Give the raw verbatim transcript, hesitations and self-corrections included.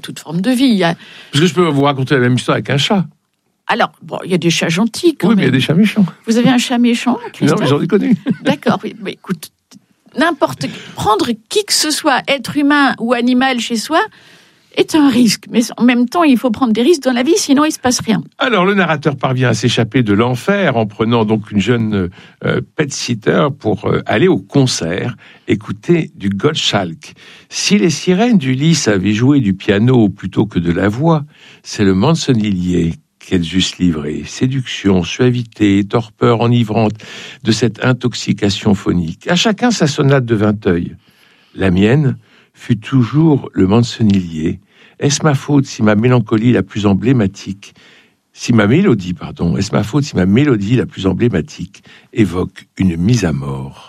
toute forme de vie. Parce que je peux vous raconter la même histoire avec un chat. Alors, bon, il y a des chats gentils quand oui, même. Oui, mais il y a des chats méchants. Vous avez un chat méchant, Christophe ? Non, mais j'en ai connu. D'accord, mais, mais écoute, n'importe... Prendre qui que ce soit, être humain ou animal chez soi, est un risque. Mais en même temps, il faut prendre des risques dans la vie, sinon il ne se passe rien. Alors, le narrateur parvient à s'échapper de l'enfer en prenant donc une jeune euh, pet-sitter pour euh, aller au concert, écouter du Gottschalk. Si les sirènes du lit savaient jouer du piano plutôt que de la voix, c'est le Manzonillier qu'elles eussent livré. Séduction, suavité, torpeur enivrante de cette intoxication phonique. À chacun sa sonate de Vinteuil. La mienne fut toujours le Manzonillier. Est-ce ma faute si ma mélancolie la plus emblématique, si ma mélodie, pardon, est-ce ma faute si ma mélodie la plus emblématique évoque une mise à mort ?